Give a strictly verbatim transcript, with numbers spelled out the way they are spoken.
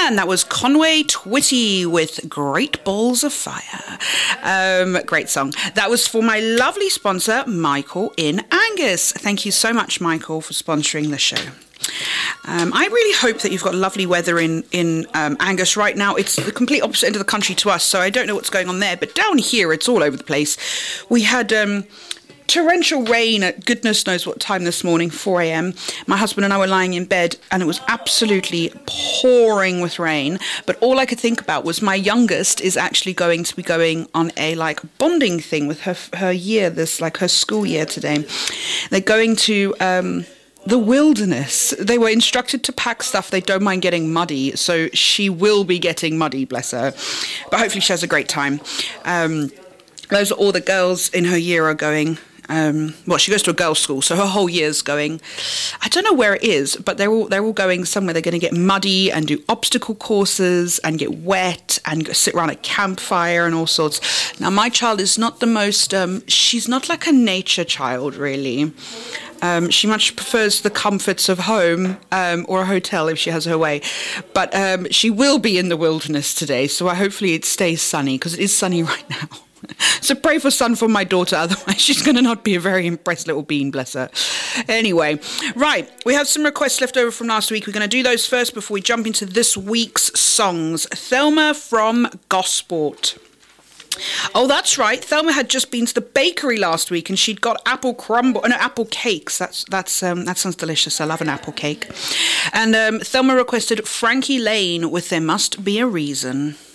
And that was Conway Twitty with Great Balls of Fire. Um, great song. That was for my lovely sponsor, Michael in Angus. Thank you so much, Michael, for sponsoring the show. Um, I really hope that you've got lovely weather in, in um, Angus right now. It's the complete opposite end of the country to us, so I don't know what's going on there. But down here, it's all over the place. We had um, torrential rain at goodness knows what time this morning, four a.m. My husband and I were lying in bed, and it was absolutely pouring with rain. But all I could think about was my youngest is actually going to be going on a like bonding thing with her her year, this like her school year today. They're going to... Um, The wilderness. They were instructed to pack stuff they don't mind getting muddy, so she will be getting muddy, bless her. But hopefully she has a great time. Um, those are all the girls in her year are going. Um, well, she goes to a girls' school, so her whole year's going. I don't know where it is, but they're all they're all going somewhere. They're going to get muddy and do obstacle courses and get wet and go sit around a campfire and all sorts. Now, my child is not the most. Um, she's not like a nature child, really. Um, she much prefers the comforts of home um, or a hotel if she has her way. But um, she will be in the wilderness today, so I, hopefully it stays sunny, because it is sunny right now. So pray for sun for my daughter, otherwise she's going to not be a very impressed little bean, bless her. Anyway, right, we have some requests left over from last week. We're going to do those first before we jump into this week's songs. Thelma from Gosport. Oh, that's right. Thelma had just been to the bakery last week, and she'd got apple crumble, no, apple cakes. That's that's um, that sounds delicious. I love an apple cake. And um, Thelma requested Frankie Lane with "There Must Be a Reason."